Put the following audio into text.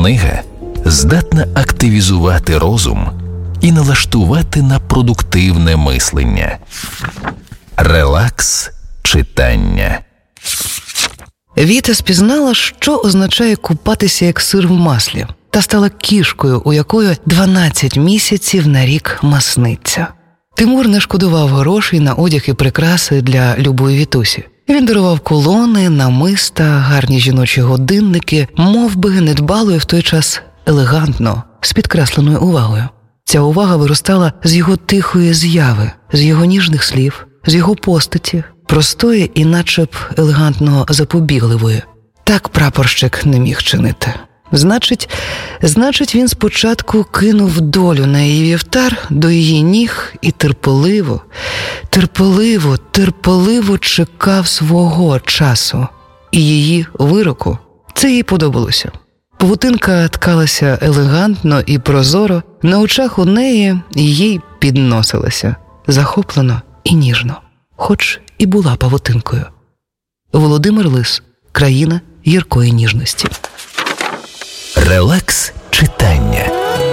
Книга здатна активізувати розум і налаштувати на продуктивне мислення. Релакс читання. Віта спізнала, що означає купатися як сир в маслі, та стала кішкою, у якої 12 місяців на рік масниться. Тимур не шкодував грошей на одяг і прикраси для любої Вітусі. Він дарував кулони, намиста, гарні жіночі годинники, мов би недбало і в той час елегантно, з підкресленою увагою. Ця увага виростала з його тихої зяви, з його ніжних слів, з його постаті, простої і наче б елегантно запобігливої. Так прапорщик не міг чинити. Значить, він спочатку кинув долю на її вівтар до її ніг і терпеливо чекав свого часу і її вироку. Це їй подобалося. Павутинка ткалася елегантно і прозоро, на очах у неї їй підносилася, захоплено і ніжно, хоч і була павутинкою. Володимир Лис. Країна гіркої ніжності. Релакс читання.